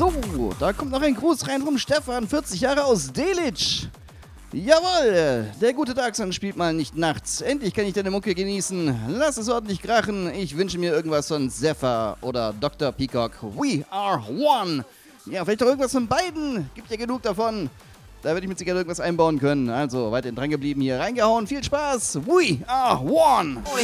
So, da kommt noch ein Gruß rein vom Stefan, 40 Jahre aus Delitzsch. Jawohl, der gute Darksun spielt mal nicht nachts. Endlich kann ich deine Mucke genießen. Lass es ordentlich krachen. Ich wünsche mir irgendwas von Zephyr oder Dr. Peacock. We are one. Ja, vielleicht doch irgendwas von beiden. Gibt ja genug davon. Da werde ich mit Sicherheit irgendwas einbauen können. Also, weiterhin dran geblieben hier. Reingehauen. Viel Spaß. We are one.